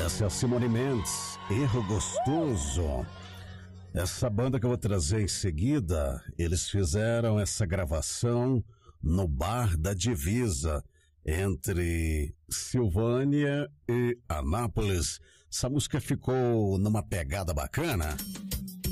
Essa é a Simone Mendes, Erro Gostoso. Essa banda que eu vou trazer em seguida, eles fizeram essa gravação no Bar da Divisa, entre Silvânia e Anápolis. Essa música ficou numa pegada bacana.